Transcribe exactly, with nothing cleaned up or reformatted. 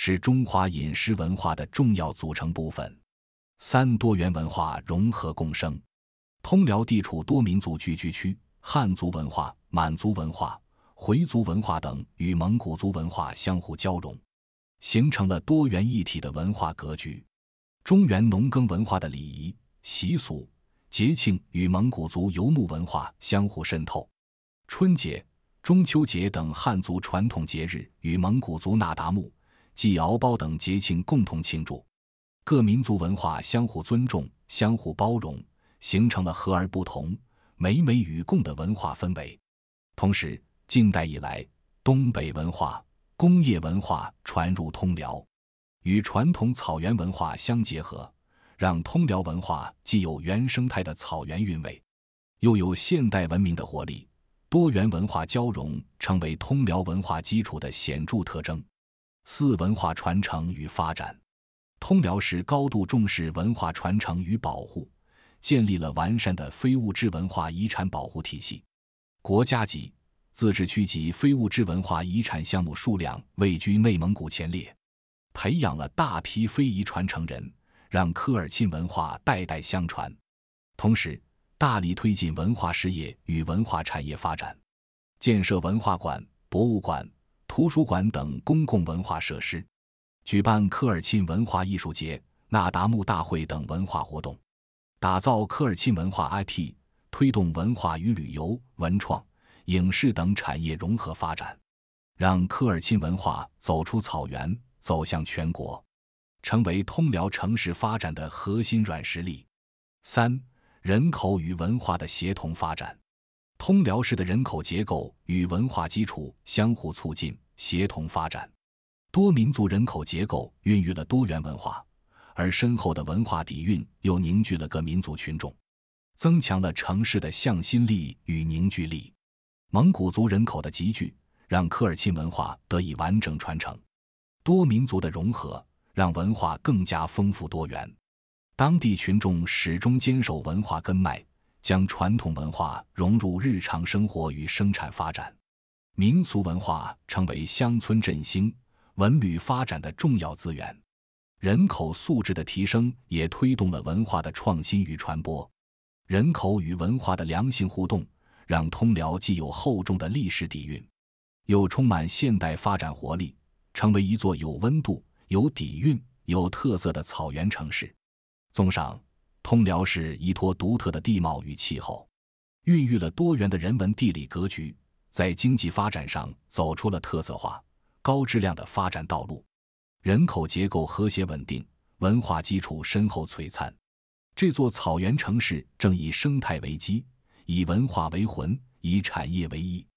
是中华饮食文化的重要组成部分。三、多元文化融合共生。通辽地处多民族聚居区，汉族文化、满族文化、回族文化等与蒙古族文化相互交融，形成了多元一体的文化格局。中原农耕文化的礼仪、习俗、节庆与蒙古族游牧文化相互渗透，春节、中秋节等汉族传统节日与蒙古族那达慕、祭敖包等节庆共同庆祝，各民族文化相互尊重、相互包容，形成了和而不同、美美与共的文化氛围。同时，近代以来，东北文化、工业文化传入通辽，与传统草原文化相结合，让通辽文化既有原生态的草原韵味，又有现代文明的活力，多元文化交融成为通辽文化基础的显著特征。四、文化传承与发展。通辽市高度重视文化传承与保护，建立了完善的非物质文化遗产保护体系，国家级、自治区级非物质文化遗产项目数量位居内蒙古前列，培养了大批非遗传承人，让科尔沁文化代代相传。同时，大力推进文化事业与文化产业发展，建设文化馆、博物馆、图书馆等公共文化设施，举办科尔沁文化艺术节、那达慕大会等文化活动，打造科尔沁文化 I P， 推动文化与旅游、文创、影视等产业融合发展，让科尔沁文化走出草原，走向全国，成为通辽城市发展的核心软实力。三、人口与文化的协同发展。通辽市的人口结构与文化基础相互促进、协同发展，多民族人口结构孕育了多元文化，而深厚的文化底蕴又凝聚了各民族群众，增强了城市的向心力与凝聚力。蒙古族人口的集聚，让科尔沁文化得以完整传承；多民族的融合，让文化更加丰富多元。当地群众始终坚守文化根脉，将传统文化融入日常生活与生产发展，民俗文化成为乡村振兴、文旅发展的重要资源。人口素质的提升也推动了文化的创新与传播。人口与文化的良性互动，让通辽既有厚重的历史底蕴，又充满现代发展活力，成为一座有温度、有底蕴、有特色的草原城市。综上，通辽市依托独特的地貌与气候，孕育了多元的人文地理格局，在经济发展上走出了特色化、高质量的发展道路。人口结构和谐稳定，文化基础深厚璀璨。这座草原城市正以生态为基，以文化为魂，以产业为翼，